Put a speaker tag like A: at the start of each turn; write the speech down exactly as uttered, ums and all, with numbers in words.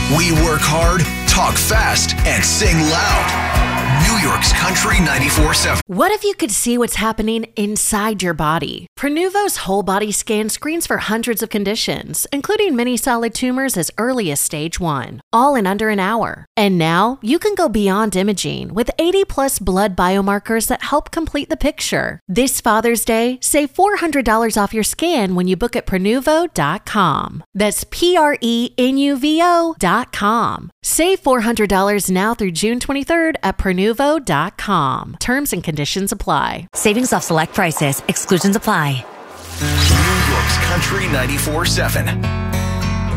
A: We work hard, talk fast, and sing loud. New York's Country ninety-four seven.
B: What if you could see what's happening inside your body? Prenuvo's whole body scan screens for hundreds of conditions, including many solid tumors as early as stage one, all in under an hour. And now you can go beyond imaging with eighty plus blood biomarkers that help complete the picture. This Father's Day, save four hundred dollars off your scan when you book at Prenuvo dot com. That's P R E N U V O dot com. Save four hundred dollars now through June twenty-third at Prenuvo dot com. Terms and conditions apply.
C: Savings off select prices. Exclusions apply.
A: New York's Country ninety-four seven.